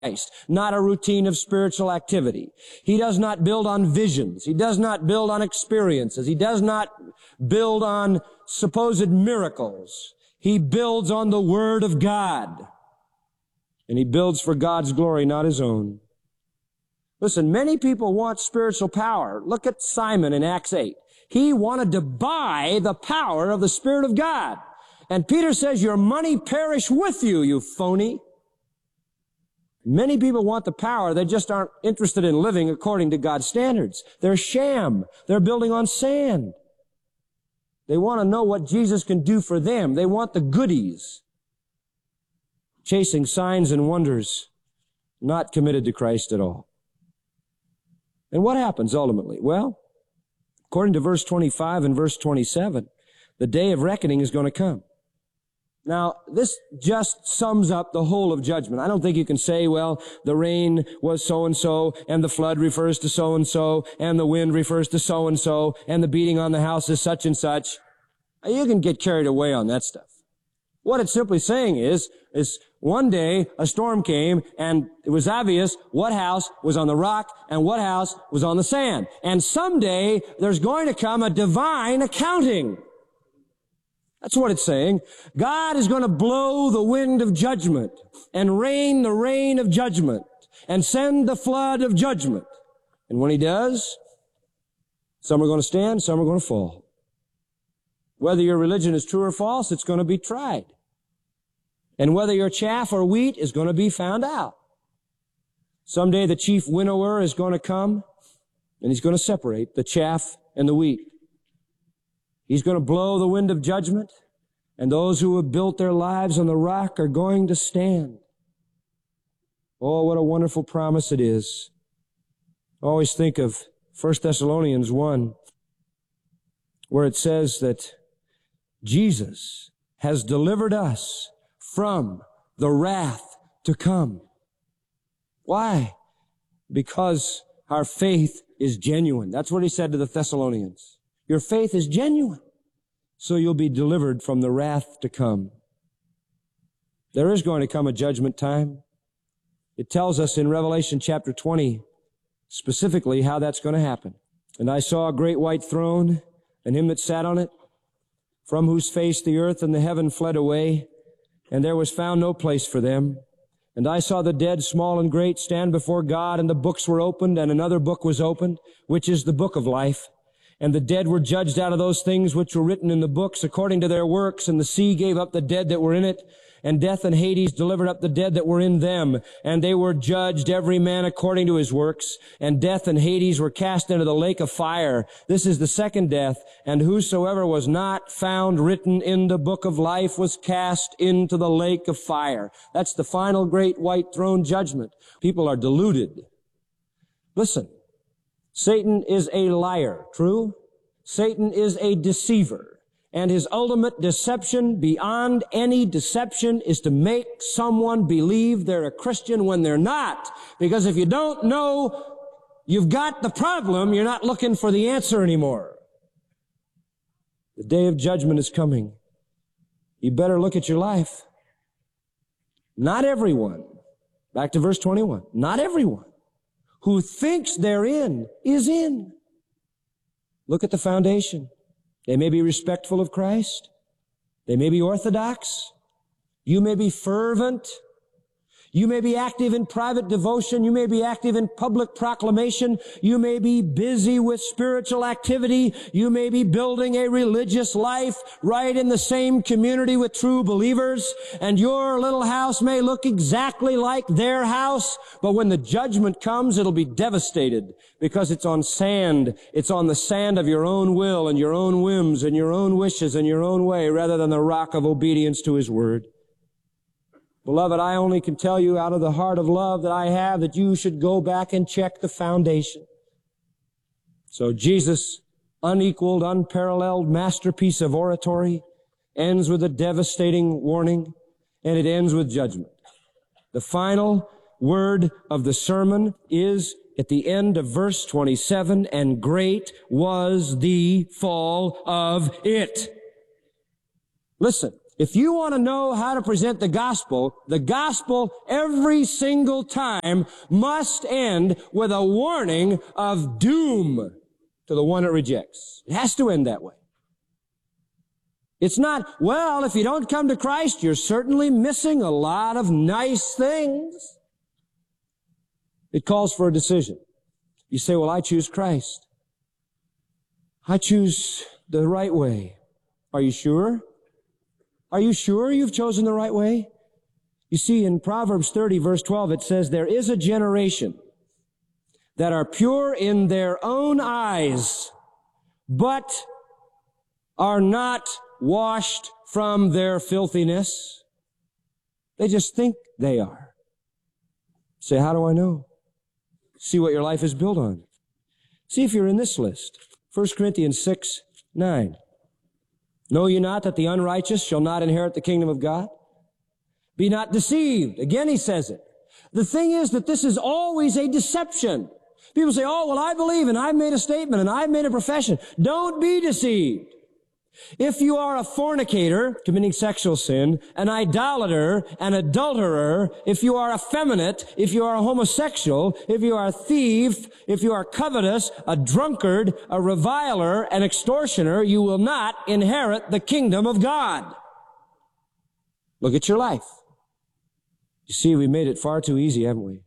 Christ, not a routine of spiritual activity. He does not build on visions. He does not build on experiences. He does not build on supposed miracles. He builds on the Word of God. And he builds for God's glory, not his own. Listen, many people want spiritual power. Look at Simon in Acts 8. He wanted to buy the power of the Spirit of God. And Peter says, your money perish with you, you phony. Many people want the power. They just aren't interested in living according to God's standards. They're sham. They're building on sand. They want to know what Jesus can do for them. They want the goodies. Chasing signs and wonders, not committed to Christ at all. And what happens ultimately? Well, according to verse 25 and verse 27, the day of reckoning is going to come. Now, this just sums up the whole of judgment. I don't think you can say, well, the rain was so-and-so, and the flood refers to so-and-so, and the wind refers to so-and-so, and the beating on the house is such and such. You can get carried away on that stuff. What it's simply saying is one day a storm came, and it was obvious what house was on the rock and what house was on the sand. And someday there's going to come a divine accounting. That's what it's saying. God is going to blow the wind of judgment and rain the rain of judgment and send the flood of judgment. And when he does, some are going to stand, some are going to fall. Whether your religion is true or false, it's going to be tried. And whether you're chaff or wheat is going to be found out. Someday the chief winnower is going to come, and he's going to separate the chaff and the wheat. He's going to blow the wind of judgment, and those who have built their lives on the rock are going to stand. Oh, what a wonderful promise it is. I always think of 1 Thessalonians 1, where it says that Jesus has delivered us from the wrath to come. Why? Because our faith is genuine. That's what he said to the Thessalonians. Your faith is genuine, so you'll be delivered from the wrath to come. There is going to come a judgment time. It tells us in Revelation chapter 20 specifically how that's going to happen. And I saw a great white throne, and him that sat on it, from whose face the earth and the heaven fled away, and there was found no place for them. And I saw the dead, small and great, stand before God, and the books were opened, and another book was opened, which is the book of life. And the dead were judged out of those things which were written in the books according to their works, and the sea gave up the dead that were in it, and death and Hades delivered up the dead that were in them, and they were judged every man according to his works, and death and Hades were cast into the lake of fire. This is the second death, and whosoever was not found written in the book of life was cast into the lake of fire. That's the final great white throne judgment. People are deluded. Listen. Satan is a liar, true? Satan is a deceiver, and his ultimate deception beyond any deception is to make someone believe they're a Christian when they're not. Because if you don't know you've got the problem, you're not looking for the answer anymore. The day of judgment is coming. You better look at your life. Not everyone, back to verse 21, not everyone who thinks they're in is in. Look at the foundation. They may be respectful of Christ. They may be orthodox. You may be fervent. You may be active in private devotion. You may be active in public proclamation. You may be busy with spiritual activity. You may be building a religious life right in the same community with true believers. And your little house may look exactly like their house. But when the judgment comes, it'll be devastated because it's on sand. It's on the sand of your own will and your own whims and your own wishes and your own way rather than the rock of obedience to his word. Beloved, I only can tell you out of the heart of love that I have that you should go back and check the foundation. So Jesus' unequaled, unparalleled masterpiece of oratory ends with a devastating warning, and it ends with judgment. The final word of the sermon is at the end of verse 27, and great was the fall of it. Listen, if you want to know how to present the gospel every single time must end with a warning of doom to the one it rejects. It has to end that way. It's not, well, if you don't come to Christ, you're certainly missing a lot of nice things. It calls for a decision. You say, well, I choose Christ. I choose the right way. Are you sure? Are you sure you've chosen the right way? You see, in Proverbs 30, verse 12, it says, there is a generation that are pure in their own eyes, but are not washed from their filthiness. They just think they are. Say, how do I know? See what your life is built on. See if you're in this list. 1 Corinthians 6:9. Know ye not that the unrighteous shall not inherit the kingdom of God? Be not deceived. Again, he says it. The thing is that this is always a deception. People say, oh, well, I believe and I've made a statement and I've made a profession. Don't be deceived. If you are a fornicator, committing sexual sin, an idolater, an adulterer, if you are effeminate, if you are a homosexual, if you are a thief, if you are covetous, a drunkard, a reviler, an extortioner, you will not inherit the kingdom of God. Look at your life. You see, we made it far too easy, haven't we?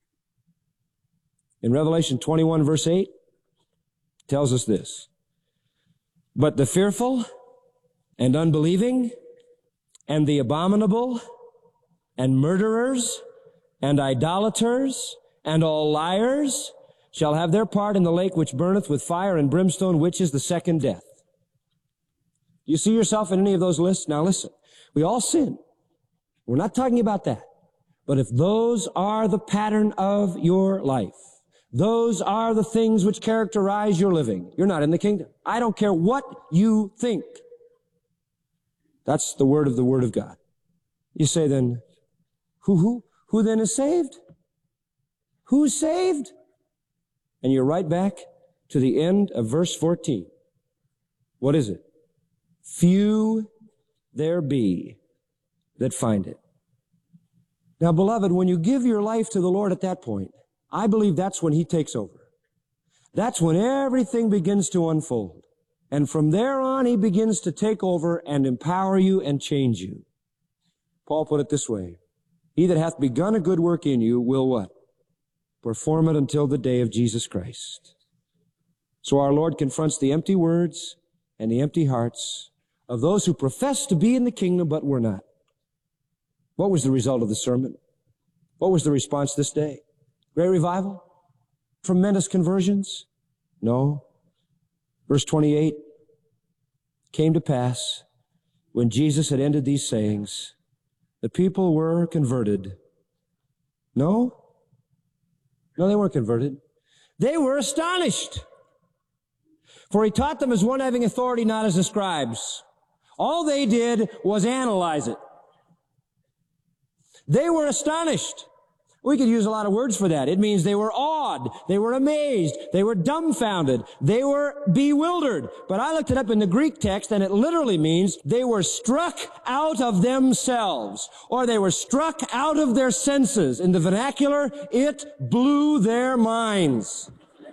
In Revelation 21, verse 8, it tells us this. But the fearful and unbelieving and the abominable and murderers and idolaters and all liars shall have their part in the lake which burneth with fire and brimstone, which is the second death. You see yourself in any of those lists? Now listen, we all sin. We're not talking about that. But if those are the pattern of your life, those are the things which characterize your living, you're not in the kingdom. I don't care what you think. That's the word of God. You say then, who then is saved? Who's saved? And you're right back to the end of verse 14. What is it? Few there be that find it. Now, beloved, when you give your life to the Lord at that point, I believe that's when he takes over. That's when everything begins to unfold. And from there on, he begins to take over and empower you and change you. Paul put it this way. He that hath begun a good work in you will what? Perform it until the day of Jesus Christ. So our Lord confronts the empty words and the empty hearts of those who profess to be in the kingdom but were not. What was the result of the sermon? What was the response this day? Great revival? Tremendous conversions? No. Verse 28, came to pass, when Jesus had ended these sayings, the people were converted. No? No, they weren't converted. They were astonished. For he taught them as one having authority, not as the scribes. All they did was analyze it. They were astonished. We could use a lot of words for that. It means they were awed. They were amazed. They were dumbfounded. They were bewildered. But I looked it up in the Greek text, and it literally means they were struck out of themselves, or they were struck out of their senses. In the vernacular, it blew their minds.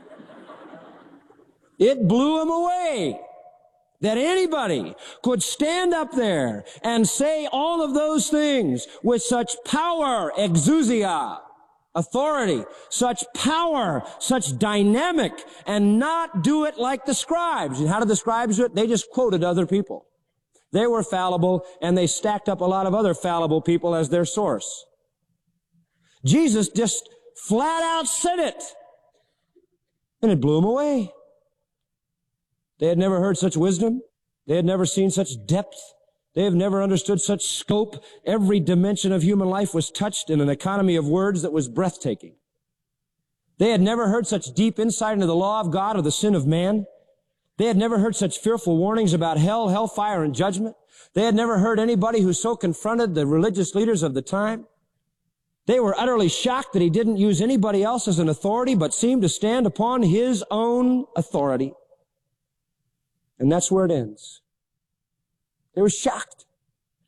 It blew them away. That anybody could stand up there and say all of those things with such power, exousia, authority, such power, such dynamic, and not do it like the scribes. And how did the scribes do it? They just quoted other people. They were fallible, and they stacked up a lot of other fallible people as their source. Jesus just flat out said it, and it blew them away. They had never heard such wisdom. They had never seen such depth. They have never understood such scope. Every dimension of human life was touched in an economy of words that was breathtaking. They had never heard such deep insight into the law of God or the sin of man. They had never heard such fearful warnings about hell, hellfire, and judgment. They had never heard anybody who so confronted the religious leaders of the time. They were utterly shocked that he didn't use anybody else as an authority, but seemed to stand upon his own authority. And that's where it ends. They were shocked.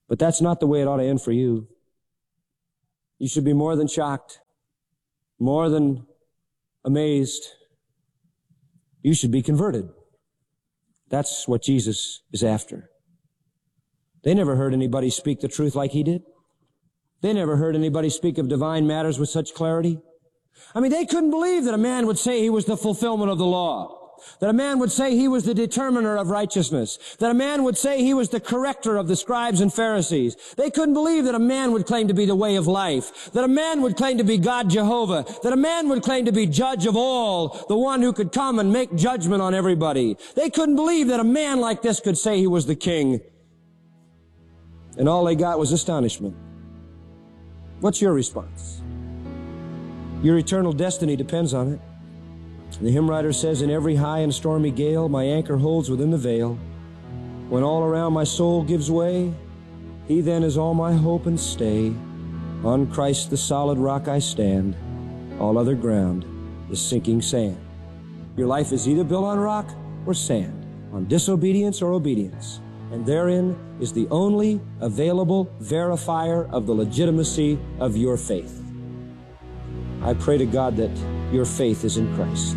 But that's not the way it ought to end for you. You should be more than shocked, more than amazed. You should be converted. That's what Jesus is after. They never heard anybody speak the truth like he did. They never heard anybody speak of divine matters with such clarity. I mean, they couldn't believe that a man would say he was the fulfillment of the law, that a man would say he was the determiner of righteousness, that a man would say he was the corrector of the scribes and Pharisees. They couldn't believe that a man would claim to be the way of life, that a man would claim to be God Jehovah, that a man would claim to be judge of all, the one who could come and make judgment on everybody. They couldn't believe that a man like this could say he was the king. And all they got was astonishment. What's your response? Your eternal destiny depends on it. The hymn writer says, in every high and stormy gale, my anchor holds within the veil. When all around my soul gives way, he then is all my hope and stay. On Christ the solid rock I stand. All other ground is sinking sand. Your life is either built on rock or sand, on disobedience or obedience. And therein is the only available verifier of the legitimacy of your faith. I pray to God that your faith is in Christ.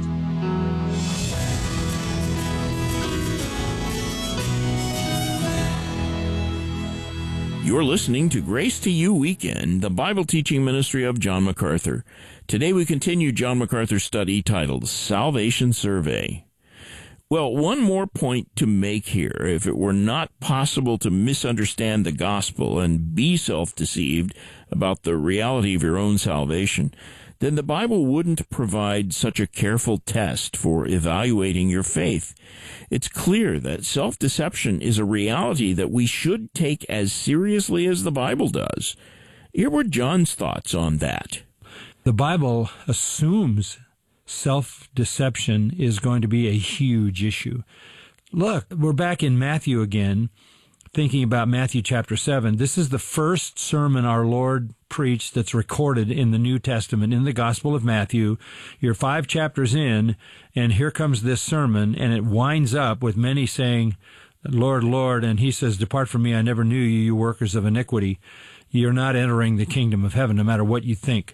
You're listening to Grace to You Weekend, the Bible teaching ministry of John MacArthur. Today we continue John MacArthur's study titled Salvation Survey. Well, one more point to make here. If it were not possible to misunderstand the gospel and be self-deceived about the reality of your own salvation, then the Bible wouldn't provide such a careful test for evaluating your faith. It's clear that self-deception is a reality that we should take as seriously as the Bible does. Here were John's thoughts on that. The Bible assumes self-deception is going to be a huge issue. Look, we're back in Matthew again, thinking about Matthew chapter 7. This is the first sermon our Lord preached that's recorded in the New Testament, in the Gospel of Matthew. You're 5 chapters in, and here comes this sermon, and it winds up with many saying, Lord, Lord, and he says, depart from me, I never knew you, you workers of iniquity. You're not entering the kingdom of heaven, no matter what you think.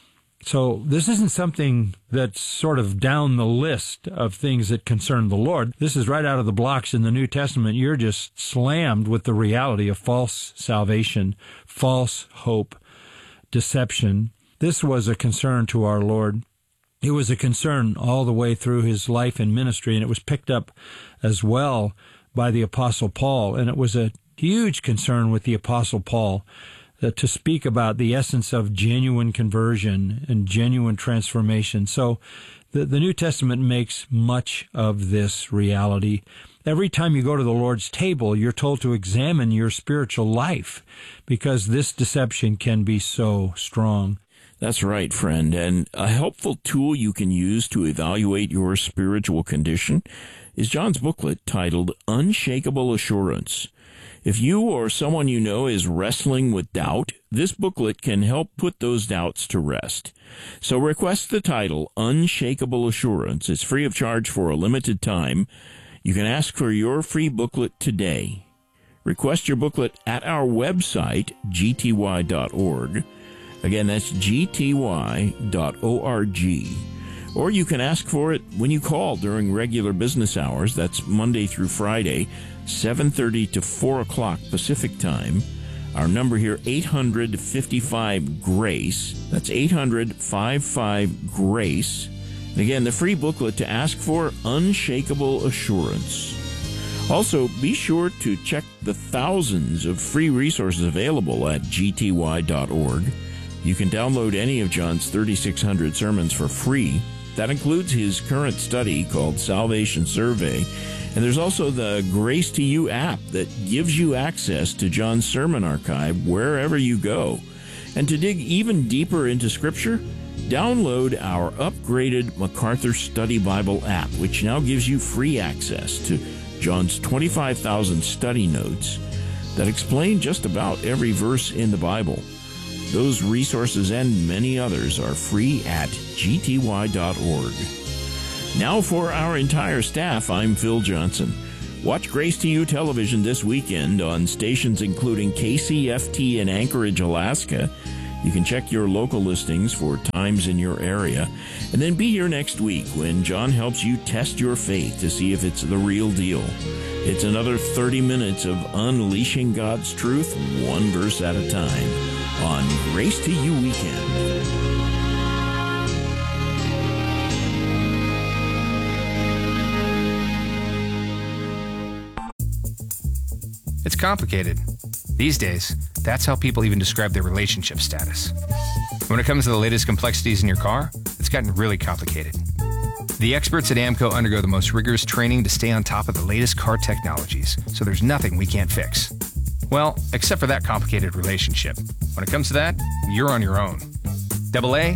So this isn't something that's sort of down the list of things that concern the Lord. This is right out of the blocks in the New Testament. You're just slammed with the reality of false salvation, false hope, deception. This was a concern to our Lord. It was a concern all the way through his life and ministry, and it was picked up as well by the Apostle Paul. And it was a huge concern with the Apostle Paul to speak about the essence of genuine conversion and genuine transformation. So the New Testament makes much of this reality. Every time you go to the Lord's table, you're told to examine your spiritual life because this deception can be so strong. That's right, friend. And a helpful tool you can use to evaluate your spiritual condition is John's booklet titled Unshakable Assurance. If you or someone you know is wrestling with doubt, this booklet can help put those doubts to rest. So request the title, Unshakable Assurance. It's free of charge for a limited time. You can ask for your free booklet today. Request your booklet at our website, gty.org. Again, that's gty.org. Or you can ask for it when you call during regular business hours. That's Monday through Friday, 7:30 to 4 o'clock Pacific Time. Our number here, 855-GRACE. That's 800-55-GRACE. And again, the free booklet to ask for, Unshakable Assurance. Also, be sure to check the thousands of free resources available at gty.org. You can download any of John's 3,600 sermons for free. That includes his current study called Salvation Survey. And there's also the Grace to You app that gives you access to John's sermon archive wherever you go. And to dig even deeper into Scripture, download our upgraded MacArthur Study Bible app, which now gives you free access to John's 25,000 study notes that explain just about every verse in the Bible. Those resources and many others are free at gty.org. Now for our entire staff, I'm Phil Johnson. Watch Grace to You television this weekend on stations including KCFT in Anchorage, Alaska. You can check your local listings for times in your area. And then be here next week when John helps you test your faith to see if it's the real deal. It's another 30 minutes of unleashing God's truth, one verse at a time, on Grace to You Weekend. It's complicated. These days, that's how people even describe their relationship status. When it comes to the latest complexities in your car, it's gotten really complicated. The experts at AAMCO undergo the most rigorous training to stay on top of the latest car technologies, so there's nothing we can't fix. Well, except for that complicated relationship. When it comes to that, you're on your own. AA,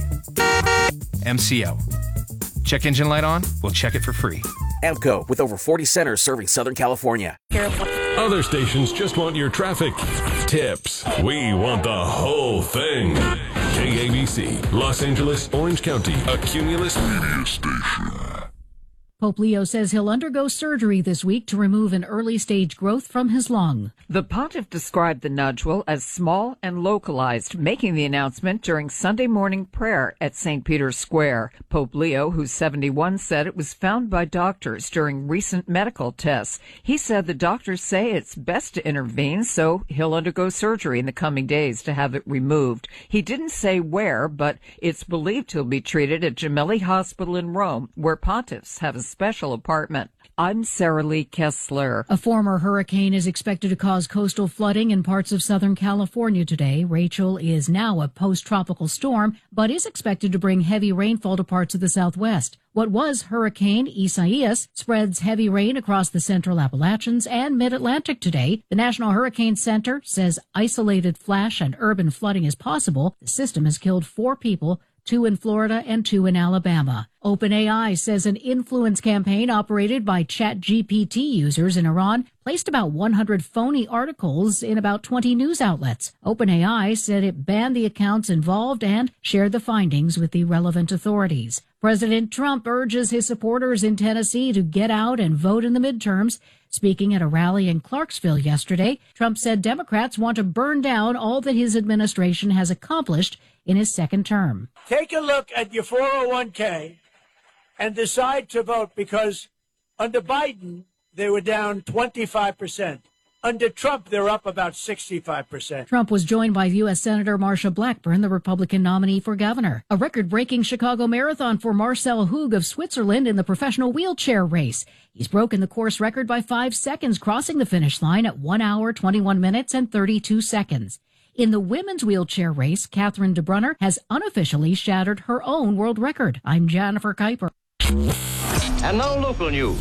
MCO. Check engine light on? We'll check it for free. AAMCO, with over 40 centers serving Southern California. Other stations just want your traffic tips. We want the whole thing. KABC, Los Angeles, Orange County, a Cumulus media station. Pope Leo says he'll undergo surgery this week to remove an early-stage growth from his lung. The pontiff described the nodule as small and localized, making the announcement during Sunday morning prayer at St. Peter's Square. Pope Leo, who's 71, said it was found by doctors during recent medical tests. He said the doctors say it's best to intervene, so he'll undergo surgery in the coming days to have it removed. He didn't say where, but it's believed he'll be treated at Gemelli Hospital in Rome, where pontiffs have a special apartment. I'm Sarah Lee Kessler. A former hurricane is expected to cause coastal flooding in parts of Southern California today. Rachel is now a post-tropical storm, but is expected to bring heavy rainfall to parts of the Southwest. What was Hurricane Isaias spreads heavy rain across the central Appalachians and mid-Atlantic today. The National Hurricane Center says isolated flash and urban flooding is possible. The system has killed 4 people, 2 in Florida and 2 in Alabama. OpenAI says an influence campaign operated by ChatGPT users in Iran placed about 100 phony articles in about 20 news outlets. OpenAI said it banned the accounts involved and shared the findings with the relevant authorities. President Trump urges his supporters in Tennessee to get out and vote in the midterms. Speaking at a rally in Clarksville yesterday, Trump said Democrats want to burn down all that his administration has accomplished in his second term. Take a look at your 401k and decide to vote, because under Biden, they were down 25%. Under Trump, they're up about 65%. Trump was joined by U.S. Senator Marsha Blackburn, the Republican nominee for governor. A record-breaking Chicago marathon for Marcel Hug of Switzerland in the professional wheelchair race. He's broken the course record by 5 seconds, crossing the finish line at 1 hour, 21 minutes, and 32 seconds. In the women's wheelchair race, Catherine DeBrunner has unofficially shattered her own world record. I'm Jennifer Kuiper. And now local news.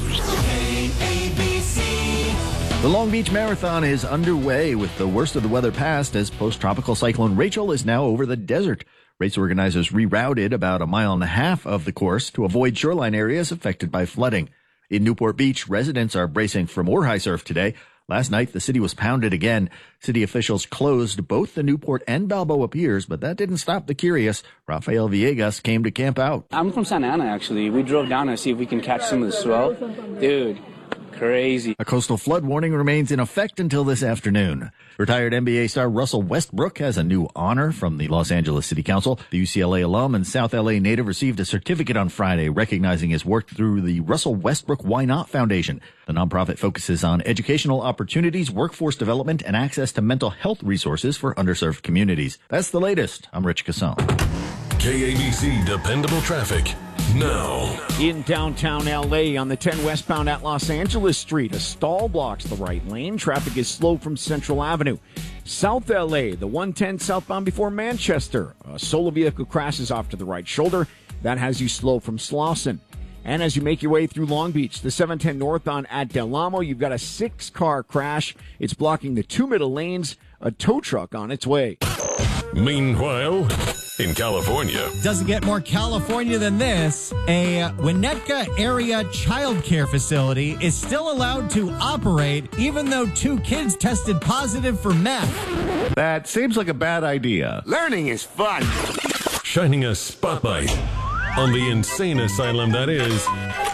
The Long Beach Marathon is underway with the worst of the weather past as post-tropical cyclone Rachel is now over the desert. Race organizers rerouted about 1.5 miles of the course to avoid shoreline areas affected by flooding. In Newport Beach, residents are bracing for more high surf today. Last night, the city was pounded again. City officials closed both the Newport and Balboa piers, but that didn't stop the curious. Rafael Villegas came to camp out. I'm from Santa Ana, actually. We drove down to see if we can catch some of the swell. Dude, crazy. A coastal flood warning remains in effect until this afternoon. Retired NBA star Russell Westbrook has a new honor from the Los Angeles City Council. The UCLA alum and South LA native received a certificate on Friday recognizing his work through the Russell Westbrook Why Not Foundation. The nonprofit focuses on educational opportunities, workforce development, and access to mental health resources for underserved communities. That's the latest. I'm Rich Casson. KABC Dependable Traffic. Now. In downtown LA on the 10 westbound at Los Angeles Street, a stall blocks the right lane. Traffic is slow from Central Avenue. South LA, the 110 southbound before Manchester. A solo vehicle crashes off to the right shoulder. That has you slow from Slauson. And as you make your way through Long Beach, the 710 northbound at Del Amo, you've got a 6-car crash. It's blocking the 2 middle lanes. A tow truck on its way. Meanwhile, in California. Doesn't get more California than this. A Winnetka area child care facility is still allowed to operate even though 2 kids tested positive for meth. That seems like a bad idea. Learning is fun. Shining a spotlight on the insane asylum that is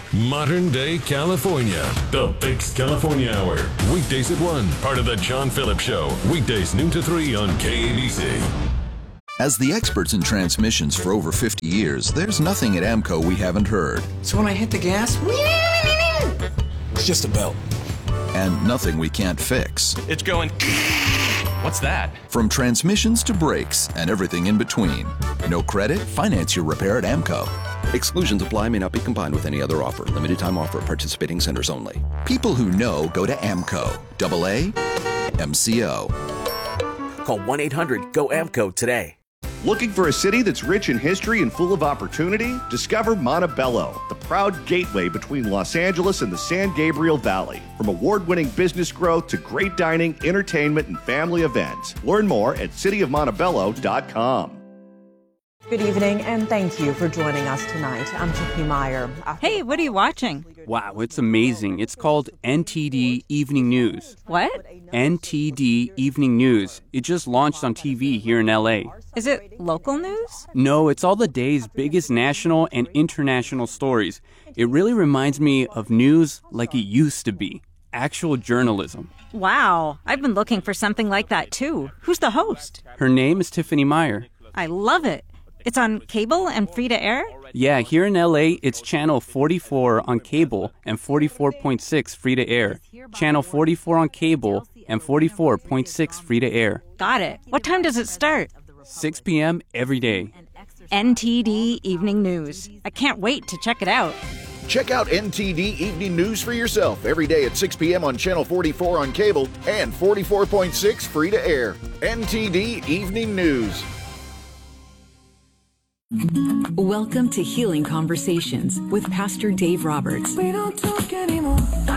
Modern Day California. The Fix California Hour. Weekdays at 1. Part of the John Phillips Show. Weekdays noon to 3 on KABC. As the experts in transmissions for over 50 years, there's nothing at AMCO we haven't heard. So when I hit the gas, it's just a belt. And nothing we can't fix. It's going... What's that? From transmissions to brakes and everything in between. No credit? Finance your repair at AMCO. Exclusions apply, may not be combined with any other offer. Limited time offer at participating centers only. People who know go to AMCO. AA MCO. Call 1-800-GO-AMCO today. Looking for a city that's rich in history and full of opportunity? Discover Montebello, the proud gateway between Los Angeles and the San Gabriel Valley. From award-winning business growth to great dining, entertainment, and family events. Learn more at cityofmontebello.com. Good evening, and thank you for joining us tonight. I'm Tiffany Meyer. Hey, what are you watching? Wow, it's amazing. It's called NTD Evening News. What? NTD Evening News. It just launched on TV here in LA. Is it local news? No, it's all the day's biggest national and international stories. It really reminds me of news like it used to be. Actual journalism. Wow, I've been looking for something like that too. Who's the host? Her name is Tiffany Meyer. I love it. It's on cable and free to air? Yeah, here in LA, it's channel 44 on cable and 44.6 free to air. Channel 44 on cable and 44.6 free to air. Got it. What time does it start? 6 p.m. every day. NTD Evening News. I can't wait to check it out. Check out NTD Evening News for yourself every day at 6 p.m. on Channel 44 on cable and 44.6 free to air. NTD Evening News. Welcome to Healing Conversations with Pastor Dave Roberts. We don't talk anymore.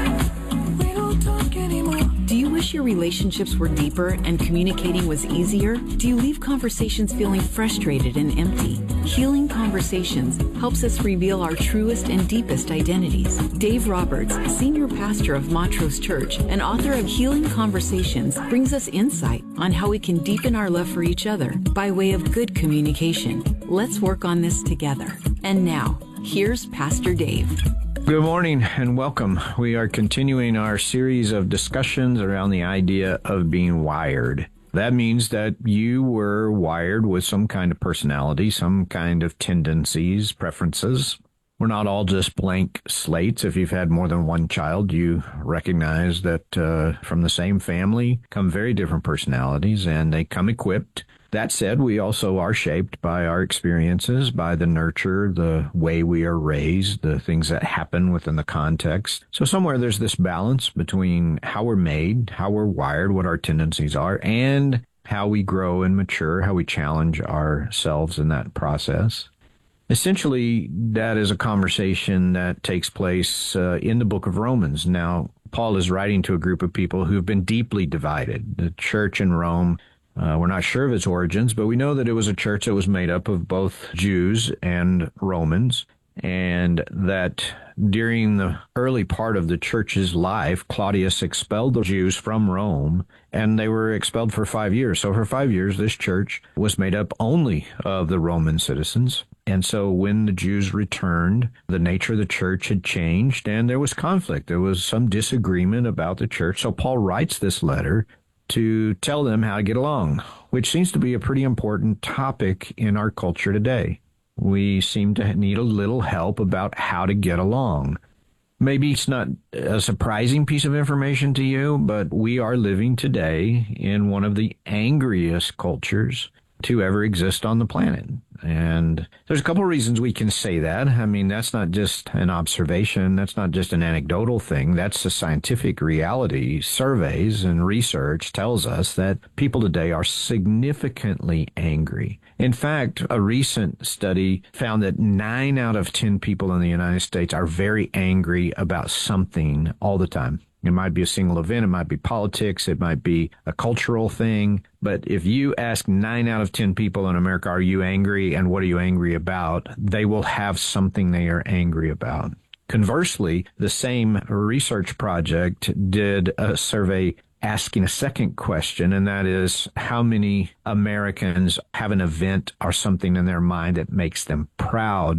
We don't talk anymore. Do you wish your relationships were deeper and communicating was easier? Do you leave conversations feeling frustrated and empty? Healing Conversations helps us reveal our truest and deepest identities. Dave Roberts, senior pastor of Montrose Church and author of Healing Conversations, brings us insight on how we can deepen our love for each other by way of good communication. Let's work on this together. And now, here's Pastor Dave. Good morning and welcome. We are continuing our series of discussions around the idea of being wired. That means that you were wired with some kind of personality, some kind of tendencies, preferences. We're not all just blank slates. If you've had more than one child, you recognize that from the same family come very different personalities, and they come equipped. That said, we also are shaped by our experiences, by the nurture, the way we are raised, the things that happen within the context. So somewhere there's this balance between how we're made, how we're wired, what our tendencies are, and how we grow and mature, how we challenge ourselves in that process. Essentially, that is a conversation that takes place in the book of Romans. Now, Paul is writing to a group of people who have been deeply divided. The church in Rome, we're not sure of its origins, but we know that it was a church that was made up of both Jews and Romans, and that during the early part of the church's life, Claudius expelled the Jews from Rome, and they were expelled for 5 years. So for 5 years, this church was made up only of the Roman citizens. And so when the Jews returned, the nature of the church had changed, and there was conflict. There was some disagreement about the church. So Paul writes this letter to tell them how to get along, which seems to be a pretty important topic in our culture today. We seem to need a little help about how to get along. Maybe it's not a surprising piece of information to you, but we are living today in one of the angriest cultures to ever exist on the planet. And there's a couple of reasons we can say that. I mean, that's not just an observation. That's not just an anecdotal thing. That's a scientific reality. Surveys and research tells us that people today are significantly angry. In fact, a recent study found that 9 out of 10 people in the United States are very angry about something all the time. It might be a single event, it might be politics, it might be a cultural thing. But if you ask 9 out of 10 people in America, are you angry and what are you angry about? They will have something they are angry about. Conversely, the same research project did a survey asking a second question, and that is, how many Americans have an event or something in their mind that makes them proud?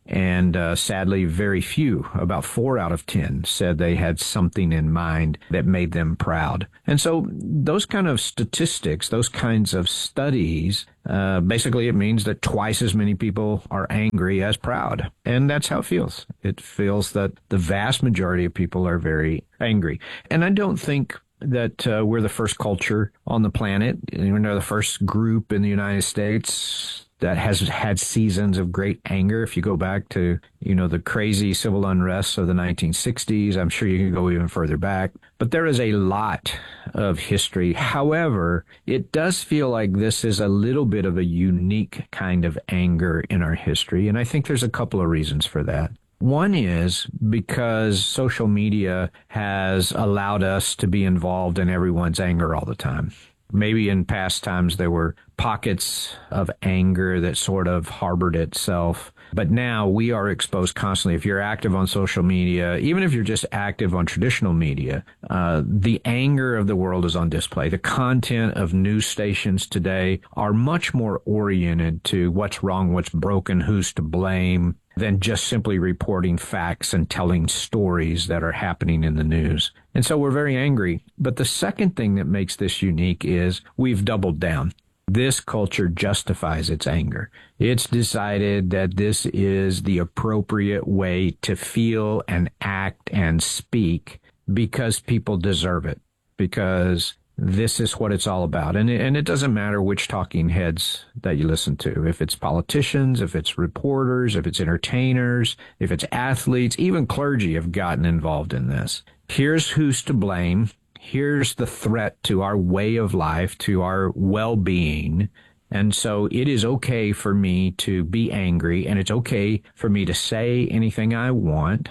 And sadly, very few, about 4 out of 10, said they had something in mind that made them proud. And so those kind of statistics, those kinds of studies, basically it means that twice as many people are angry as proud. And that's how it feels. It feels that the vast majority of people are very angry. And I don't think that we're the first culture on the planet. We're the first group in the United States that has had seasons of great anger. If you go back to, the crazy civil unrest of the 1960s, I'm sure you can go even further back. But there is a lot of history. However, it does feel like this is a little bit of a unique kind of anger in our history. And I think there's a couple of reasons for that. One is because social media has allowed us to be involved in everyone's anger all the time. Maybe in past times there were pockets of anger that sort of harbored itself. But now we are exposed constantly. If you're active on social media, even if you're just active on traditional media, the anger of the world is on display. The content of news stations today are much more oriented to what's wrong, what's broken, who's to blame, than just simply reporting facts and telling stories that are happening in the news. And so we're very angry. But the second thing that makes this unique is we've doubled down. This culture justifies its anger. It's decided that this is the appropriate way to feel and act and speak because people deserve it, because this is what it's all about. And it doesn't matter which talking heads that you listen to. If it's politicians, if it's reporters, if it's entertainers, if it's athletes, even clergy have gotten involved in this. Here's who's to blame. Here's the threat to our way of life, to our well-being. And so it is okay for me to be angry, and it's okay for me to say anything I want,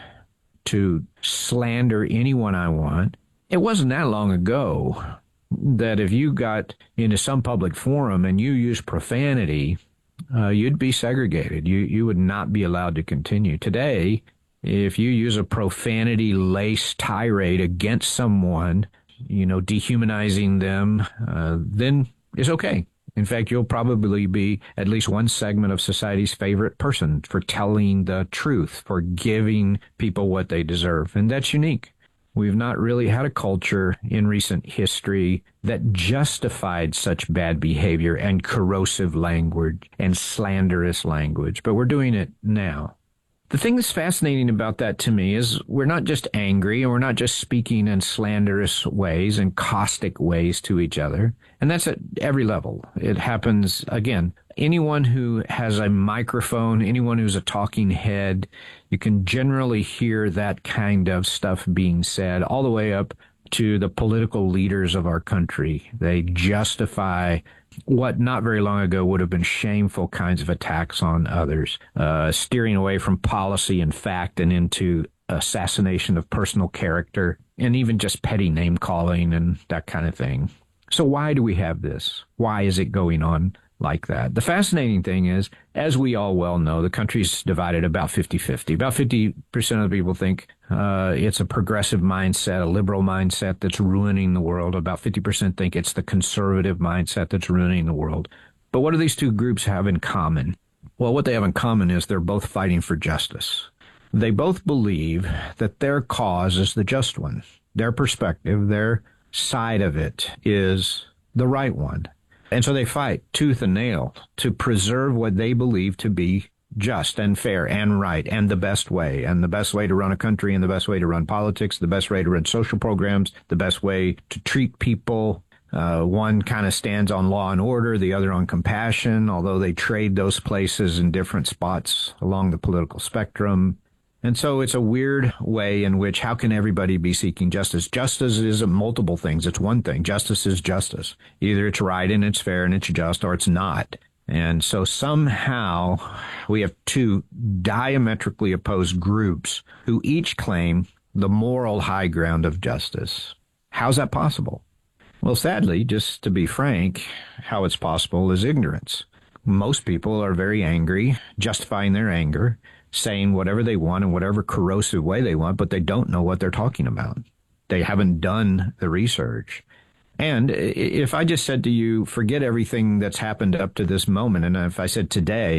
to slander anyone I want. It wasn't that long ago that if you got into some public forum and you used profanity, you'd be segregated. You would not be allowed to continue. Today, if you use a profanity-laced tirade against someone, dehumanizing them, then it's okay. In fact, you'll probably be at least one segment of society's favorite person for telling the truth, for giving people what they deserve. And that's unique. We've not really had a culture in recent history that justified such bad behavior and corrosive language and slanderous language, but we're doing it now. The thing that's fascinating about that to me is we're not just angry and we're not just speaking in slanderous ways and caustic ways to each other. And that's at every level. It happens, again, anyone who has a microphone, anyone who's a talking head, you can generally hear that kind of stuff being said all the way up to the political leaders of our country. They justify what not very long ago would have been shameful kinds of attacks on others, steering away from policy and fact and into assassination of personal character and even just petty name calling and that kind of thing. So why do we have this? Why is it going on like that? The fascinating thing is, as we all well know, the country's divided about 50-50. About 50% of the people think it's a progressive mindset, a liberal mindset that's ruining the world. About 50% think it's the conservative mindset that's ruining the world. But what do these two groups have in common? Well, what they have in common is they're both fighting for justice. They both believe that their cause is the just one. Their perspective, their side of it is the right one. And so they fight tooth and nail to preserve what they believe to be just and fair and right and the best way to run a country and the best way to run politics, the best way to run social programs, the best way to treat people. One kind of stands on law and order, the other on compassion, although they trade those places in different spots along the political spectrum. And so it's a weird way in which how can everybody be seeking justice? Justice is multiple things. It's one thing. Justice is justice. Either it's right and it's fair and it's just, or it's not. And so somehow we have two diametrically opposed groups who each claim the moral high ground of justice. How's that possible? Well, sadly, just to be frank, how it's possible is ignorance. Most people are very angry, justifying their anger, saying whatever they want in whatever corrosive way they want, but they don't know what they're talking about. They haven't done the research. And if I just said to you, forget everything that's happened up to this moment, and if I said today,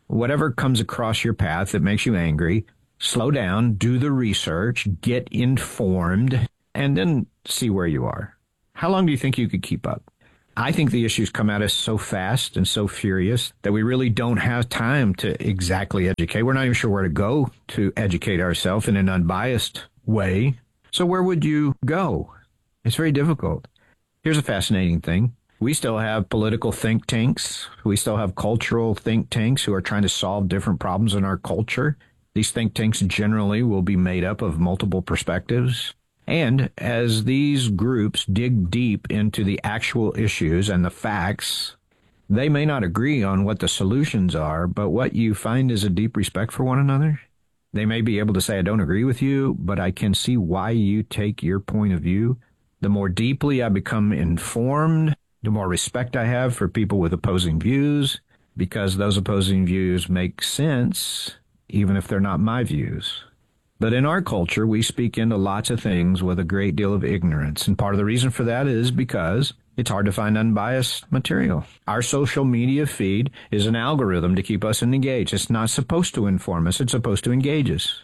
whatever comes across your path that makes you angry, slow down, do the research, get informed, and then see where you are. How long do you think you could keep up? I think the issues come at us so fast and so furious that we really don't have time to exactly educate. We're not even sure where to go to educate ourselves in an unbiased way. So where would you go? It's very difficult. Here's a fascinating thing. We still have political think tanks. We still have cultural think tanks who are trying to solve different problems in our culture. These think tanks generally will be made up of multiple perspectives. And as these groups dig deep into the actual issues and the facts, they may not agree on what the solutions are, but what you find is a deep respect for one another. They may be able to say, I don't agree with you, but I can see why you take your point of view. The more deeply I become informed, the more respect I have for people with opposing views, because those opposing views make sense, even if they're not my views. But in our culture, we speak into lots of things with a great deal of ignorance. And part of the reason for that is because it's hard to find unbiased material. Our social media feed is an algorithm to keep us engaged. It's not supposed to inform us. It's supposed to engage us.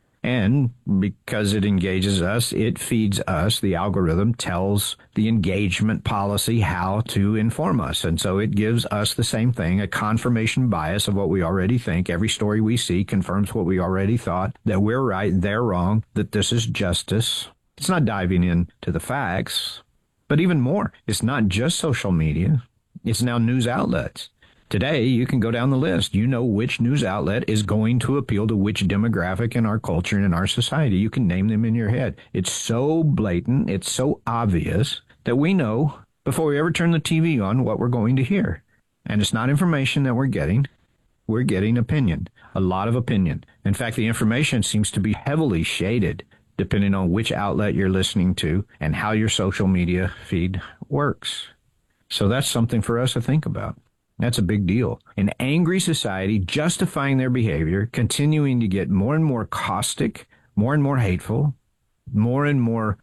And because it engages us, it feeds us. The algorithm tells the engagement policy how to inform us. And so it gives us the same thing, a confirmation bias of what we already think. Every story we see confirms what we already thought, that we're right, they're wrong, that this is justice. It's not diving into the facts. But even more, it's not just social media. It's now news outlets. Today, you can go down the list. You know which news outlet is going to appeal to which demographic in our culture and in our society. You can name them in your head. It's so blatant, it's so obvious that we know before we ever turn the TV on what we're going to hear. And it's not information that we're getting. We're getting opinion, a lot of opinion. In fact, the information seems to be heavily shaded depending on which outlet you're listening to and how your social media feed works. So that's something for us to think about. That's a big deal. An angry society justifying their behavior, continuing to get more and more caustic, more and more hateful, more and more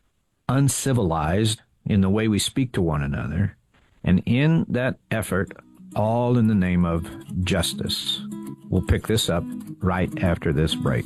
uncivilized in the way we speak to one another. And in that effort, all in the name of justice. We'll pick this up right after this break.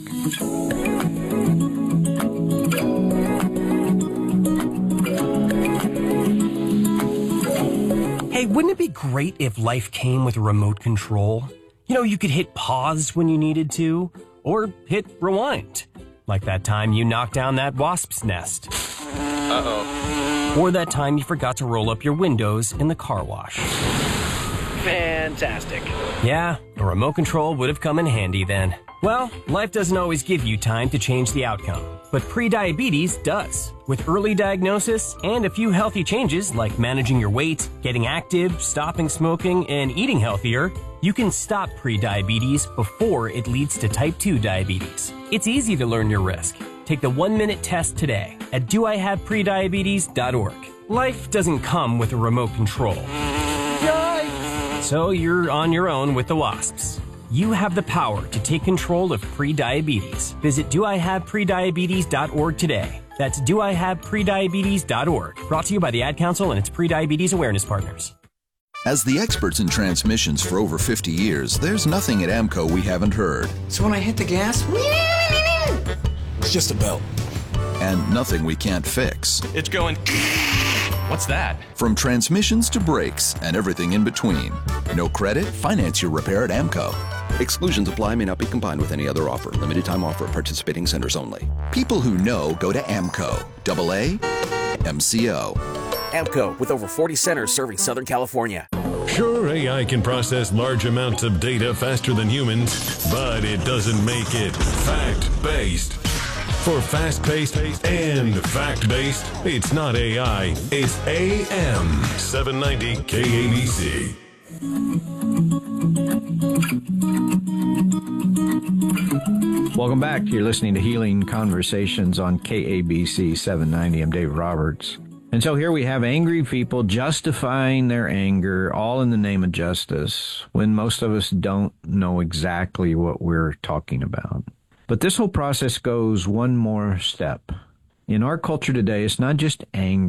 Hey, wouldn't it be great if life came with a remote control? You know, you could hit pause when you needed to, or hit rewind. Like that time you knocked down that wasp's nest. Uh-oh. Or that time you forgot to roll up your windows in the car wash. Fantastic. Yeah, a remote control would have come in handy then. Well, life doesn't always give you time to change the outcome, but prediabetes does. With early diagnosis and a few healthy changes like managing your weight, getting active, stopping smoking, and eating healthier, you can stop prediabetes before it leads to type 2 diabetes. It's easy to learn your risk. Take the 1-minute test today at doihaveprediabetes.org. Life doesn't come with a remote control. Yikes! So you're on your own with the wasps. You have the power to take control of prediabetes. Visit doihaveprediabetes.org today. That's doihaveprediabetes.org. Brought to you by the Ad Council and its Prediabetes Awareness Partners. As the experts in transmissions for over 50 years, there's nothing at AMCO we haven't heard. So when I hit the gas, it's just a belt. And nothing we can't fix. It's going... What's that? From transmissions to brakes and everything in between. No credit? Finance your repair at AMCO. Exclusions apply, may not be combined with any other offer. Limited time offer at participating centers only. People who know go to AMCO. AA MCO. AMCO, with over 40 centers serving Southern California. Sure, AI can process large amounts of data faster than humans, but it doesn't make it fact-based. For fast-paced and fact-based, it's not AI, it's AM 790 KABC. Welcome back. You're listening to Healing Conversations on KABC 790. I'm Dave Roberts. And so here we have angry people justifying their anger, all in the name of justice, when most of us don't know exactly what we're talking about. But this whole process goes one more step. In our culture today, it's not just anger,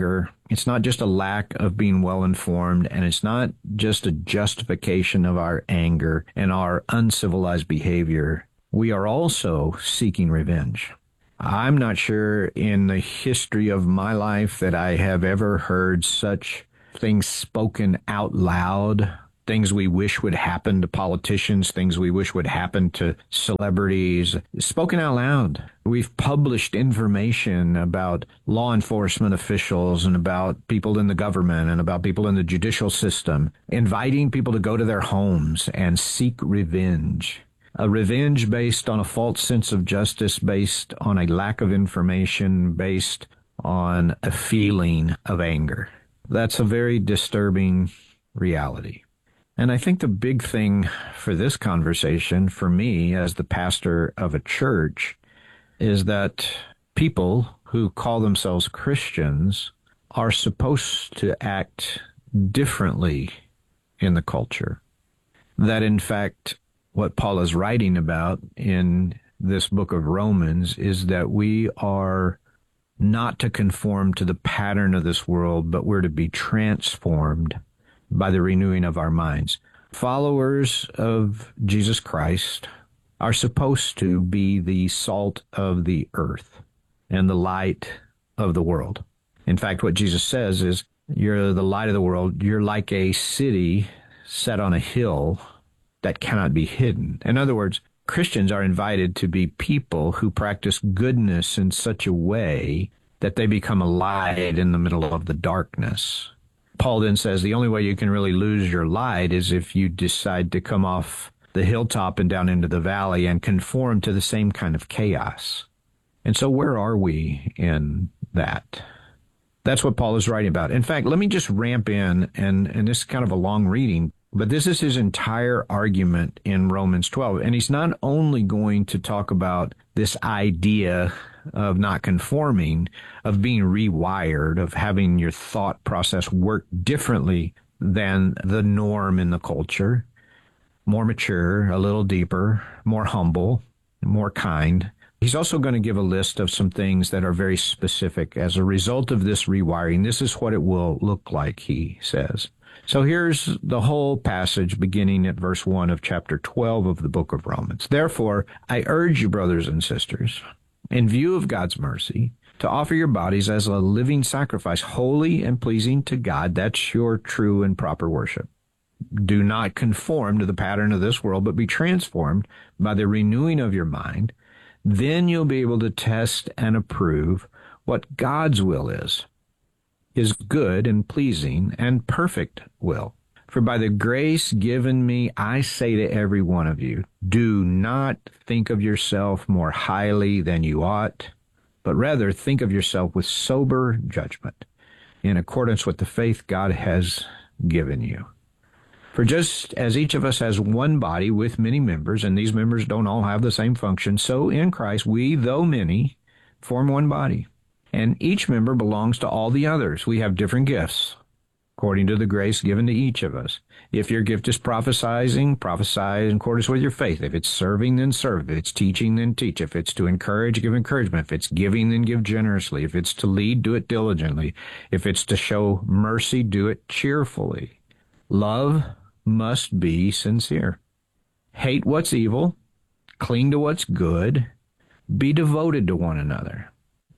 It's not just a lack of being well-informed, and it's not just a justification of our anger and our uncivilized behavior. We are also seeking revenge. I'm not sure in the history of my life that I have ever heard such things spoken out loud, things we wish would happen to politicians, things we wish would happen to celebrities, spoken out loud. We've published information about law enforcement officials and about people in the government and about people in the judicial system, inviting people to go to their homes and seek revenge. A revenge based on a false sense of justice, based on a lack of information, based on a feeling of anger. That's a very disturbing reality. And I think the big thing for this conversation, for me as the pastor of a church, is that people who call themselves Christians are supposed to act differently in the culture. That, in fact, what Paul is writing about in this book of Romans is that we are not to conform to the pattern of this world, but we're to be transformed by the renewing of our minds. Followers of Jesus Christ are supposed to be the salt of the earth and the light of the world. In fact, what Jesus says is, you're the light of the world. You're like a city set on a hill that cannot be hidden. In other words, Christians are invited to be people who practice goodness in such a way that they become a light in the middle of the darkness. Paul then says the only way you can really lose your light is if you decide to come off the hilltop and down into the valley and conform to the same kind of chaos. And so where are we in that? That's what Paul is writing about. In fact, let me just ramp in, and this is kind of a long reading, but this is his entire argument in Romans 12. And he's not only going to talk about this idea of not conforming, of being rewired, of having your thought process work differently than the norm in the culture, more mature, a little deeper, more humble, more kind. He's also going to give a list of some things that are very specific. As a result of this rewiring, this is what it will look like, he says. So here's the whole passage beginning at verse 1 of chapter 12 of the book of Romans. Therefore, I urge you, brothers and sisters, in view of God's mercy, to offer your bodies as a living sacrifice, holy and pleasing to God. That's your true and proper worship. Do not conform to the pattern of this world, but be transformed by the renewing of your mind. Then you'll be able to test and approve what God's will is, his good and pleasing and perfect will. For by the grace given me, I say to every one of you, do not think of yourself more highly than you ought, but rather think of yourself with sober judgment, in accordance with the faith God has given you. For just as each of us has one body with many members, and these members don't all have the same function, so in Christ we, though many, form one body, and each member belongs to all the others. We have different gifts, according to the grace given to each of us. If your gift is prophesying, prophesy in accordance with your faith. If it's serving, then serve. If it's teaching, then teach. If it's to encourage, give encouragement. If it's giving, then give generously. If it's to lead, do it diligently. If it's to show mercy, do it cheerfully. Love must be sincere. Hate what's evil. Cling to what's good. Be devoted to one another.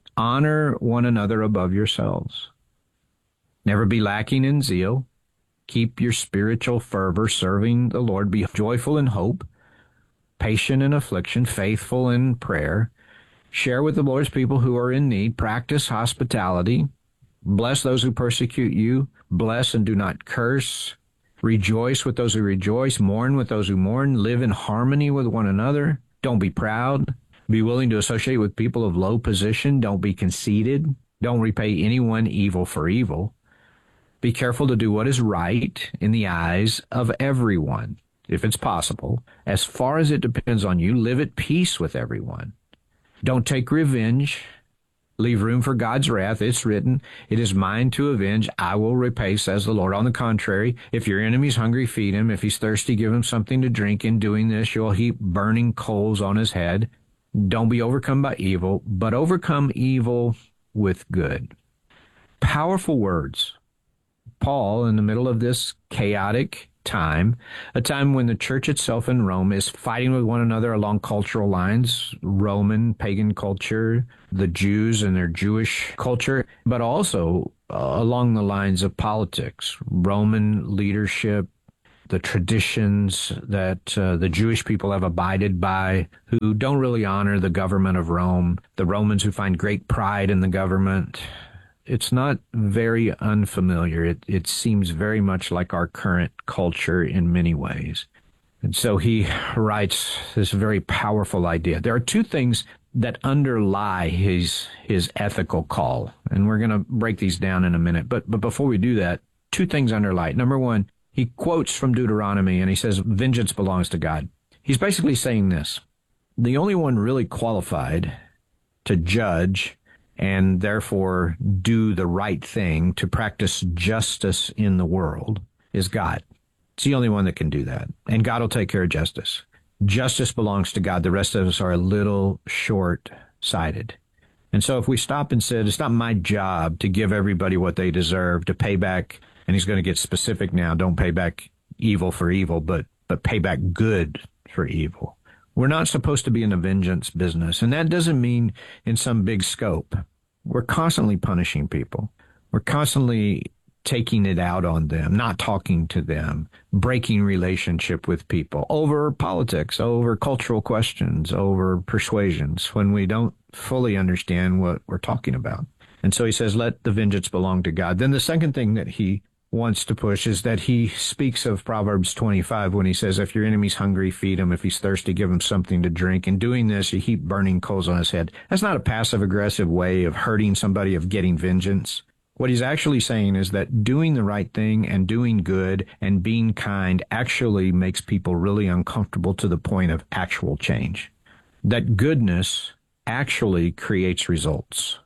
Honor one another above yourselves. Never be lacking in zeal. Keep your spiritual fervor, serving the Lord. Be joyful in hope, patient in affliction, faithful in prayer. Share with the Lord's people who are in need. Practice hospitality. Bless those who persecute you. Bless and do not curse. Rejoice with those who rejoice. Mourn with those who mourn. Live in harmony with one another. Don't be proud. Be willing to associate with people of low position. Don't be conceited. Don't repay anyone evil for evil. Be careful to do what is right in the eyes of everyone. If it's possible, as far as it depends on you, live at peace with everyone. Don't take revenge. Leave room for God's wrath. It's written, it is mine to avenge. I will repay, says the Lord. On the contrary, if your enemy's hungry, feed him. If he's thirsty, give him something to drink. In doing this, you'll heap burning coals on his head. Don't be overcome by evil, but overcome evil with good. Powerful words. Paul, in the middle of this chaotic time, a time when the church itself in Rome is fighting with one another along cultural lines, Roman pagan culture, the Jews and their Jewish culture, but also along the lines of politics, Roman leadership, the traditions that the Jewish people have abided by, who don't really honor the government of Rome, the Romans who find great pride in the government. It's not very unfamiliar. It seems very much like our current culture in many ways. And so he writes this very powerful idea. There are two things that underlie his ethical call, and we're going to break these down in a minute. But before we do that, two things underlie it. Number one, he quotes from Deuteronomy, and he says, vengeance belongs to God. He's basically saying this: the only one really qualified to judge and therefore do the right thing, to practice justice in the world, is God. It's the only one that can do that. And God will take care of justice. Justice belongs to God. The rest of us are a little short-sighted. And so if we stop and said, it's not my job to give everybody what they deserve, to pay back, and he's going to get specific now, don't pay back evil for evil, but pay back good for evil. We're not supposed to be in the vengeance business, and that doesn't mean in some big scope. We're constantly punishing people. We're constantly taking it out on them, not talking to them, breaking relationship with people over politics, over cultural questions, over persuasions, when we don't fully understand what we're talking about. And so he says, let the vengeance belong to God. Then the second thing that he wants to push is that he speaks of Proverbs 25 when he says, if your enemy's hungry, feed him. If he's thirsty, give him something to drink. In doing this, you heap burning coals on his head. That's not a passive-aggressive way of hurting somebody, of getting vengeance. What he's actually saying is that doing the right thing and doing good and being kind actually makes people really uncomfortable to the point of actual change. That goodness actually creates results.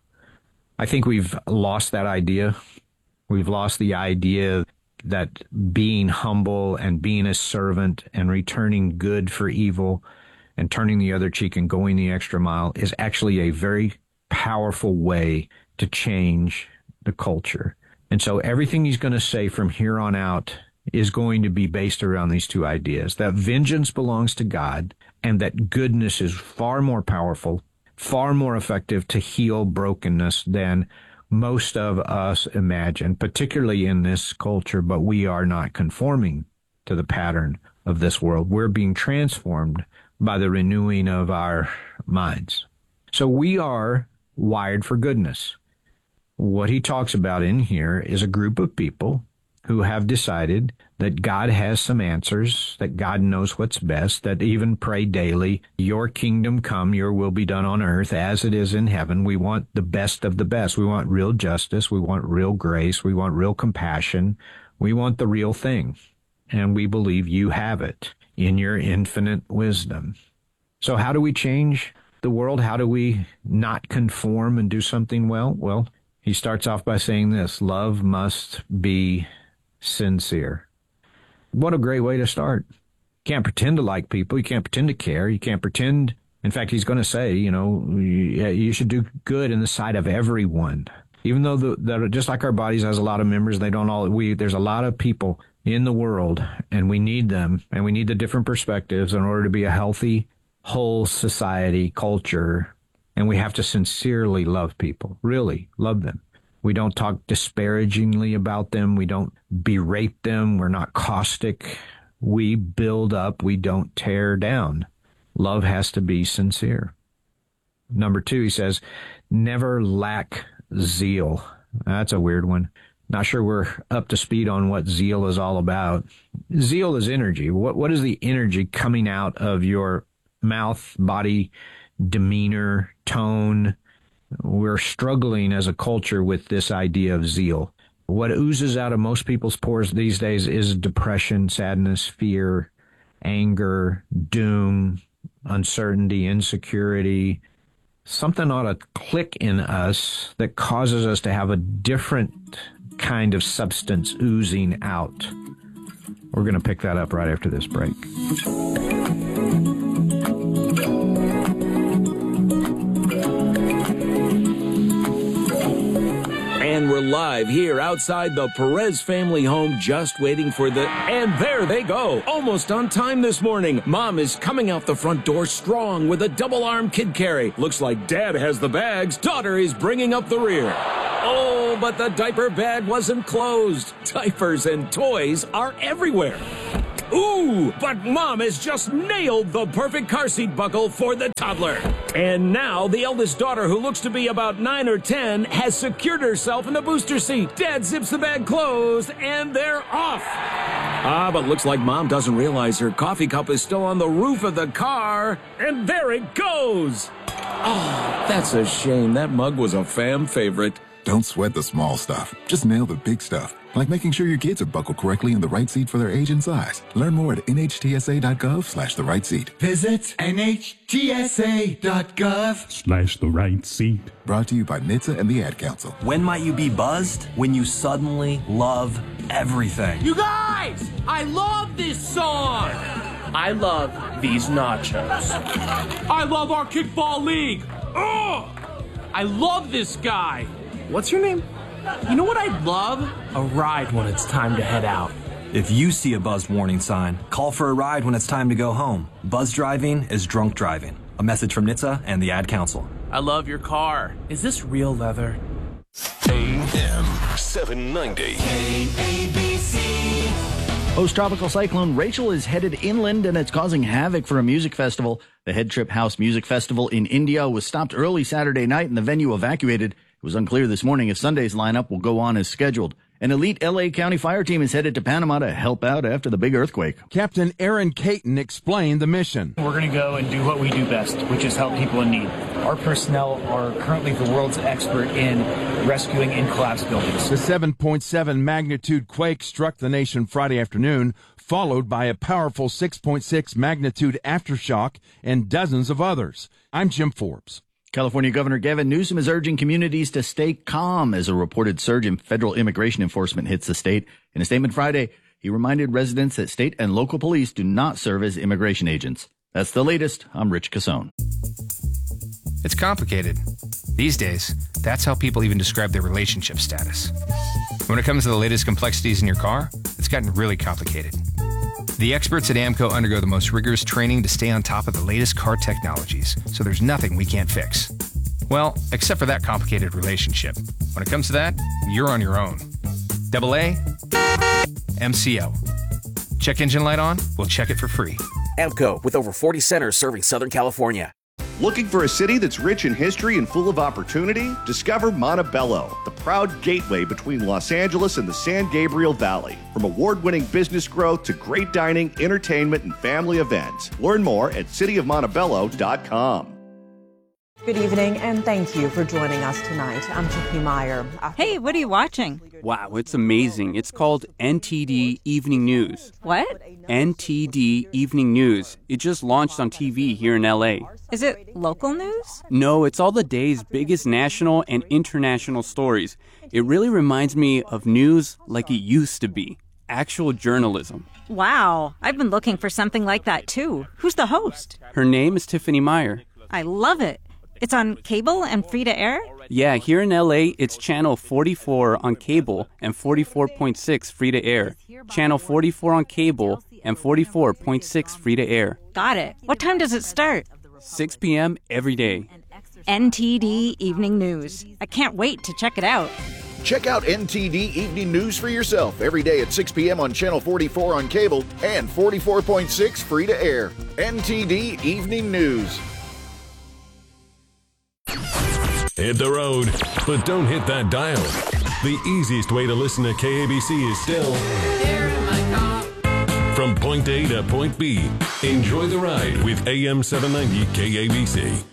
I think we've lost that idea. We've lost the idea that being humble and being a servant and returning good for evil and turning the other cheek and going the extra mile is actually a very powerful way to change the culture. And so everything he's going to say from here on out is going to be based around these two ideas, that vengeance belongs to God and that goodness is far more powerful, far more effective to heal brokenness than most of us imagine, particularly in this culture, but we are not conforming to the pattern of this world. We're being transformed by the renewing of our minds. So we are wired for goodness. What he talks about in here is a group of people who have decided that God has some answers, that God knows what's best, that even pray daily, your kingdom come, your will be done on earth as it is in heaven. We want the best of the best. We want real justice. We want real grace. We want real compassion. We want the real thing. And we believe you have it in your infinite wisdom. So how do we change the world? How do we not conform and do something well? Well, he starts off by saying this: love must be sincere. What a great way to start. You can't pretend to like people. You can't pretend to care. You can't pretend. In fact, he's going to say, you should do good in the sight of everyone. Even though just like our bodies has a lot of members, there's a lot of people in the world, and we need them, and we need the different perspectives in order to be a healthy, whole society, culture. And we have to sincerely love people, really love them. We don't talk disparagingly about them. We don't berate them. We're not caustic. We build up. We don't tear down. Love has to be sincere. Number 2, he says, never lack zeal. That's a weird one. Not sure we're up to speed on what zeal is all about. Zeal is energy. What is the energy coming out of your mouth, body, demeanor, tone? We're struggling as a culture with this idea of zeal. What oozes out of most people's pores these days is depression, sadness, fear, anger, doom, uncertainty, insecurity. Something ought to click in us that causes us to have a different kind of substance oozing out. We're going to pick that up right after this break. And we're live here outside the Perez family home, just waiting for and there they go. Almost on time this morning. Mom is coming out the front door strong with a double-arm kid carry. Looks like Dad has the bags. Daughter is bringing up the rear. Oh, but the diaper bag wasn't closed. Diapers and toys are everywhere. Ooh, but Mom has just nailed the perfect car seat buckle for the toddler. And now the eldest daughter, who looks to be about 9 or 10, has secured herself in the booster seat. Dad zips the bag closed, and they're off. But looks like Mom doesn't realize her coffee cup is still on the roof of the car. And there it goes. Oh, that's a shame. That mug was a fam favorite. Don't sweat the small stuff. Just nail the big stuff. Like making sure your kids are buckled correctly in the right seat for their age and size. Learn more at nhtsa.gov/the right seat. Visit nhtsa.gov/the right seat. Brought to you by NHTSA and the Ad Council. When might you be buzzed? When you suddenly love everything. You guys! I love this song! I love these nachos. I love our kickball league! Ugh! I love this guy! What's your name? You know what I'd love? A ride when it's time to head out. If you see a buzzed warning sign, call for a ride when it's time to go home. Buzz driving is drunk driving. A message from NHTSA and the Ad Council. I love your car. Is this real leather? AM 790. KABC. Post-tropical cyclone Rachel is headed inland, and it's causing havoc for a music festival. The Head Trip House Music Festival in India was stopped early Saturday night and the venue evacuated. It was unclear this morning if Sunday's lineup will go on as scheduled. An elite L.A. County fire team is headed to Panama to help out after the big earthquake. Captain Aaron Caton explained the mission. We're going to go and do what we do best, which is help people in need. Our personnel are currently the world's expert in rescuing in collapsed buildings. The 7.7 magnitude quake struck the nation Friday afternoon, followed by a powerful 6.6 magnitude aftershock and dozens of others. I'm Jim Forbes. California Governor Gavin Newsom is urging communities to stay calm as a reported surge in federal immigration enforcement hits the state. In a statement Friday, he reminded residents that state and local police do not serve as immigration agents. That's the latest. I'm Rich Cassone. It's complicated. These days, that's how people even describe their relationship status. When it comes to the latest complexities in your car, it's gotten really complicated. The experts at AAMCO undergo the most rigorous training to stay on top of the latest car technologies, so there's nothing we can't fix. Well, except for that complicated relationship. When it comes to that, you're on your own. AA, MCO. Check engine light on? We'll check it for free. AAMCO, with over 40 centers serving Southern California. Looking for a city that's rich in history and full of opportunity? Discover Montebello, the proud gateway between Los Angeles and the San Gabriel Valley. From award-winning business growth to great dining, entertainment, and family events. Learn more at cityofmontebello.com. Good evening, and thank you for joining us tonight. I'm Chippy Meyer. Hey, what are you watching? Wow, it's amazing. It's called NTD Evening News. What? NTD Evening News. It just launched on TV here in LA. Is it local news? No, it's all the day's biggest national and international stories. It really reminds me of news like it used to be. Actual journalism. Wow, I've been looking for something like that too. Who's the host? Her name is Tiffany Meyer. I love it. It's on cable and free to air? Yeah, here in LA, it's channel 44 on cable and 44.6 free to air. Channel 44 on cable and 44.6 free to air. Got it. What time does it start? 6 p.m. every day. NTD Evening News. I can't wait to check it out. Check out NTD Evening News for yourself every day at 6 p.m. on Channel 44 on cable and 44.6 free to air. NTD Evening News. Hit the road, but don't hit that dial. The easiest way to listen to KABC is still from point A to point B. Enjoy the ride with AM 790 KABC.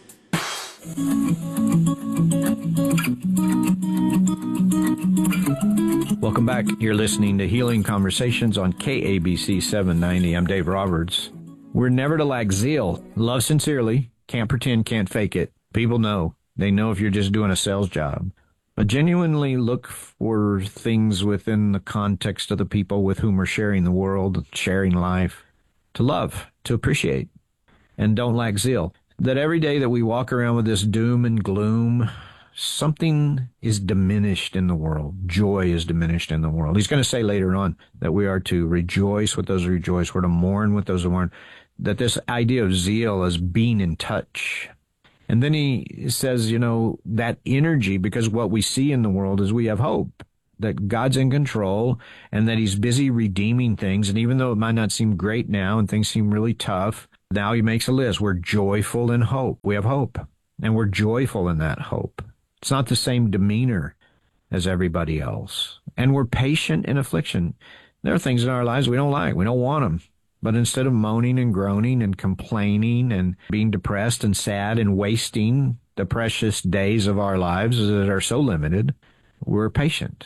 Welcome back. You're listening to Healing Conversations on KABC 790. I'm Dave Roberts. We're never to lack zeal. Love sincerely. Can't pretend, can't fake it. People know. They know if you're just doing a sales job. But genuinely look for things within the context of the people with whom we're sharing the world, sharing life, to love, to appreciate. And don't lack zeal. That every day that we walk around with this doom and gloom, something is diminished in the world. Joy is diminished in the world. He's going to say later on that we are to rejoice with those who rejoice. We're to mourn with those who mourn. That this idea of zeal is being in touch. And then he says, that energy, because what we see in the world is we have hope that God's in control and that he's busy redeeming things. And even though it might not seem great now and things seem really tough, now he makes a list. We're joyful in hope. We have hope, and we're joyful in that hope. It's not the same demeanor as everybody else. And we're patient in affliction. There are things in our lives we don't like. We don't want them. But instead of moaning and groaning and complaining and being depressed and sad and wasting the precious days of our lives that are so limited, we're patient.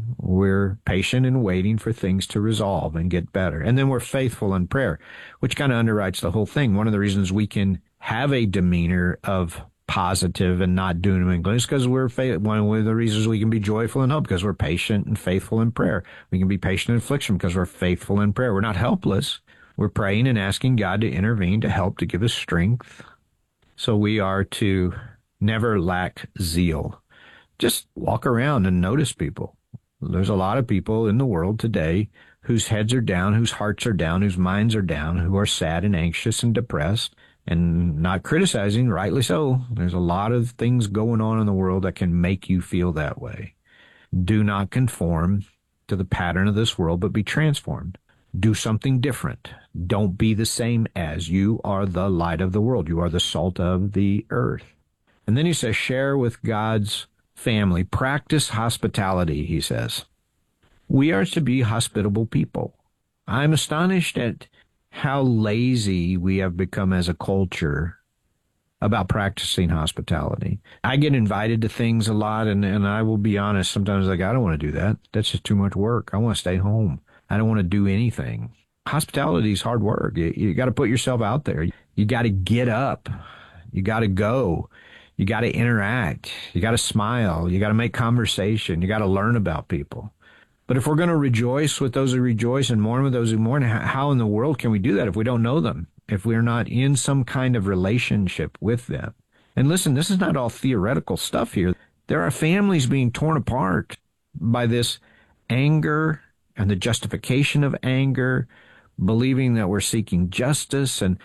We're patient in waiting for things to resolve and get better. And then we're faithful in prayer, which kind of underwrites the whole thing. One of the reasons we can have a demeanor of positive and not doom and gloom is because one of the reasons we can be joyful in hope, because we're patient and faithful in prayer. We can be patient in affliction because we're faithful in prayer. We're not helpless. We're praying and asking God to intervene, to help, to give us strength. So we are to never lack zeal. Just walk around and notice people. There's a lot of people in the world today whose heads are down, whose hearts are down, whose minds are down, who are sad and anxious and depressed, and not criticizing, rightly so. There's a lot of things going on in the world that can make you feel that way. Do not conform to the pattern of this world, but be transformed. Do something different. Don't be the same as. You are the light of the world. You are the salt of the earth. And then he says, share with God's family. Practice hospitality, he says. We are to be hospitable people. I'm astonished at how lazy we have become as a culture about practicing hospitality. I get invited to things a lot, and I will be honest, sometimes I don't want to do that. That's just too much work. I want to stay home. I don't want to do anything. Hospitality is hard work. You got to put yourself out there. You got to get up. You got to go. You got to interact. You got to smile. You got to make conversation. You got to learn about people. But if we're going to rejoice with those who rejoice and mourn with those who mourn, how in the world can we do that if we don't know them, if we're not in some kind of relationship with them? And listen, this is not all theoretical stuff here. There are families being torn apart by this anger and the justification of anger, believing that we're seeking justice, and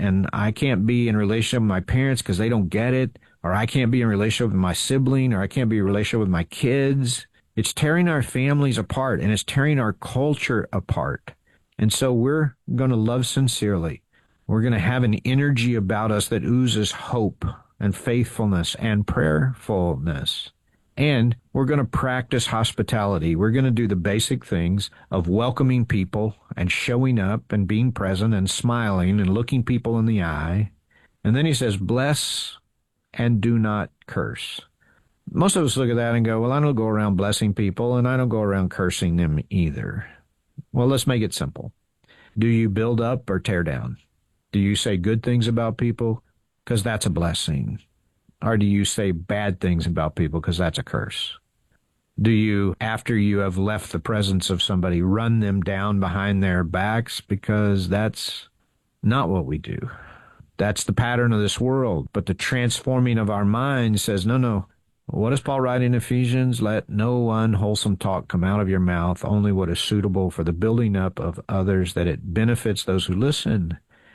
I can't be in a relationship with my parents because they don't get it, or I can't be in a relationship with my sibling, or I can't be in a relationship with my kids. It's tearing our families apart, and it's tearing our culture apart. And so we're going to love sincerely. We're going to have an energy about us that oozes hope and faithfulness and prayerfulness. And we're going to practice hospitality. We're going to do the basic things of welcoming people and showing up and being present and smiling and looking people in the eye. And then he says, bless and do not curse. Most of us look at that and go, well, I don't go around blessing people and I don't go around cursing them either. Well, let's make it simple. Do you build up or tear down? Do you say good things about people? Because that's a blessing. Or do you say bad things about people because that's a curse? Do you, after you have left the presence of somebody, run them down behind their backs? Because that's not what we do. That's the pattern of this world. But the transforming of our mind says, no. What does Paul write in Ephesians? Let no unwholesome talk come out of your mouth, only what is suitable for the building up of others, that it benefits those who listen.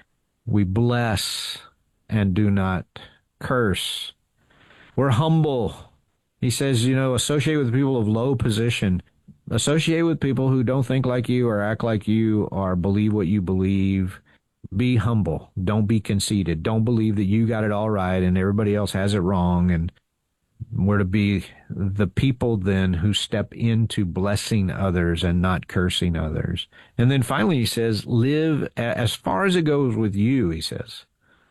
We bless and do not curse. We're humble. He says, associate with people of low position. Associate with people who don't think like you or act like you or believe what you believe. Be humble. Don't be conceited. Don't believe that you got it all right and everybody else has it wrong. And we're to be the people then who step into blessing others and not cursing others. And then finally he says, live as far as it goes with you, he says.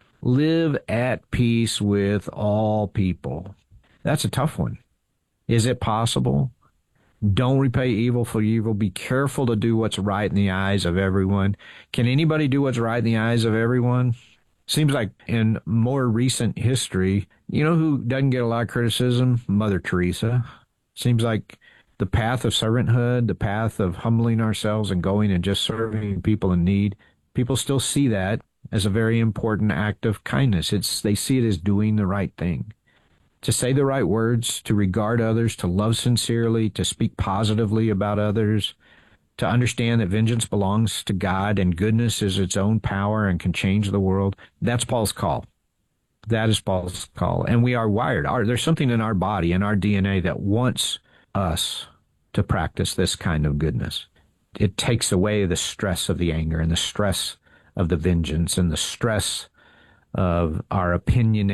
Live at peace with all people. That's a tough one. Is it possible? Don't repay evil for evil. Be careful to do what's right in the eyes of everyone. Can anybody do what's right in the eyes of everyone? Seems like in more recent history, who doesn't get a lot of criticism? Mother Teresa. Seems like the path of servanthood, the path of humbling ourselves and going and just serving people in need, people still see that as a very important act of kindness. They see it as doing the right thing. to say the right words, to regard others, to love sincerely, to speak positively about others, to understand that vengeance belongs to God and goodness is its own power and can change the world. That's Paul's call. That is Paul's call. And we are wired. There's something in our body, in our DNA, that wants us to practice this kind of goodness. It takes away the stress of the anger and the stress of the vengeance and the stress of our opinionated